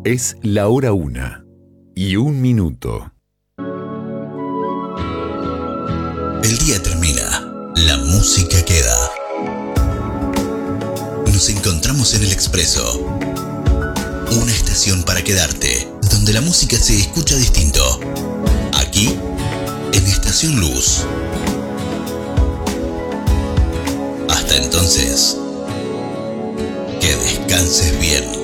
Es la hora 1:01. El día termina, la música queda. Nos encontramos en El Expreso, una estación para quedarte, donde la música se escucha distinto. Aquí, en Estación Luz. Hasta entonces, que descanses bien.